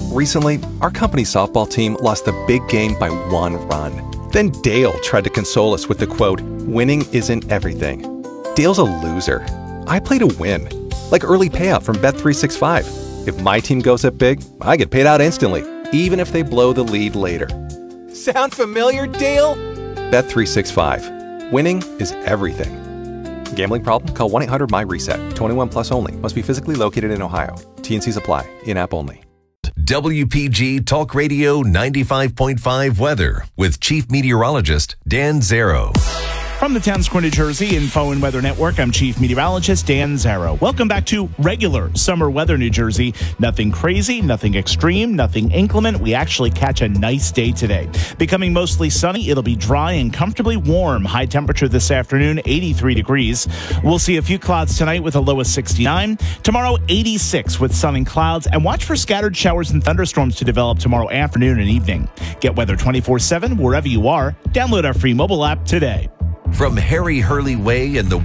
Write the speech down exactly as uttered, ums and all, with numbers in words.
Recently, our company softball team lost the big game by one run. Then Dale tried to console us with the quote, "Winning isn't everything." Dale's a loser. I play to win. Like early payout from Bet three sixty-five. If my team goes up big, I get paid out instantly, even if they blow the lead later. Sound familiar, Dale? Bet three sixty-five. Winning is everything. Gambling problem? Call one eight hundred M Y reset. twenty-one plus only. Must be physically located in Ohio. T N Cs apply. In-app only. W P G Talk Radio ninety-five point five weather with Chief Meteorologist Dan Zarrow. From the Town Square, New Jersey Info and Weather Network, I'm Chief Meteorologist Dan Zarrow. Welcome back to regular summer weather, New Jersey. Nothing crazy, nothing extreme, nothing inclement. We actually catch a nice day today. Becoming mostly sunny, it'll be dry and comfortably warm. High temperature this afternoon, eighty-three degrees. We'll see a few clouds tonight with a low of sixty-nine. Tomorrow, eighty-six with sun and clouds. And watch for scattered showers and thunderstorms to develop tomorrow afternoon and evening. Get weather twenty-four seven wherever you are. Download our free mobile app today. From Harry Hurley Way in the